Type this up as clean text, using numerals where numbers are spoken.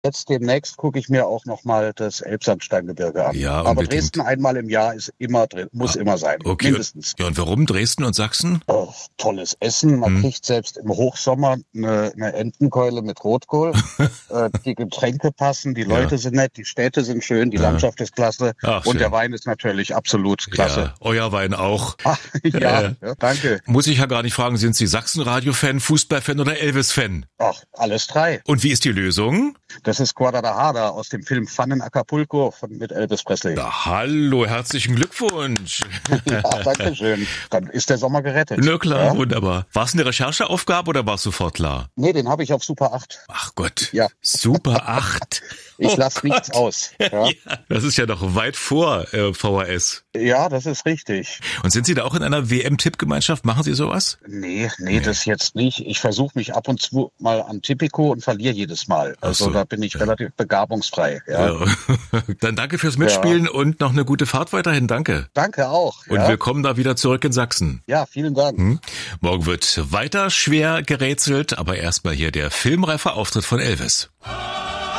Jetzt demnächst gucke ich mir auch nochmal das Elbsandsteingebirge an. Ja, aber unbedingt. Dresden einmal im Jahr ist immer drin, muss immer sein, Okay. mindestens. Ja, und warum Dresden und Sachsen? Oh, tolles Essen. Man kriegt selbst im Hochsommer eine Entenkeule mit Rotkohl. Die Getränke passen, die Leute sind nett, die Städte sind schön, die Landschaft ist klasse. Ach, und schön. der Wein ist natürlich absolut klasse. Ja, euer Wein auch. Ja, danke. Muss ich ja gar nicht fragen, sind Sie Sachsen-Radio-Fan, Fußball-Fan oder Elvis-Fan? Ach, alles drei. Und wie ist die Lösung? Das ist Guadalajara aus dem Film Fun in Acapulco mit Elvis Presley. Na, hallo, herzlichen Glückwunsch. Ja, danke schön. Dann ist der Sommer gerettet. Na klar, Ja? wunderbar. War es eine Rechercheaufgabe oder war es sofort klar? Nee, den habe ich auf Super 8. Ach Gott, Ja. Super 8. Ich lasse nichts aus. Ja? Ja, das ist ja noch weit vor VHS. Ja, das ist richtig. Und sind Sie da auch in einer WM-Tippgemeinschaft? Machen Sie sowas? Nee, das jetzt nicht. Ich versuche mich ab und zu mal an Tipico und verliere jedes Mal. Also so. da bin ich relativ begabungsfrei. Ja. Ja. Dann danke fürs Mitspielen und noch eine gute Fahrt weiterhin. Danke. Danke auch. Und willkommen da wieder zurück in Sachsen. Ja, vielen Dank. Morgen wird weiter schwer gerätselt, aber erstmal hier der filmreife Auftritt von Elvis.